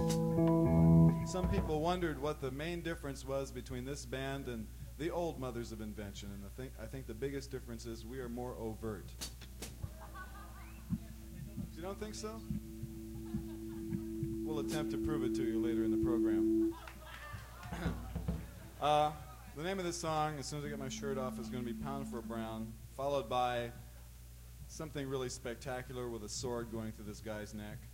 Some people wondered what the main difference was between this band and the old Mothers of Invention, and I think the biggest difference is we are more overt. You don't think so? We'll attempt to prove it to you later in the program. The name of this song, as soon as I get my shirt off, is going to be Pound for a Brown, followed by something really spectacular with a sword going through this guy's neck.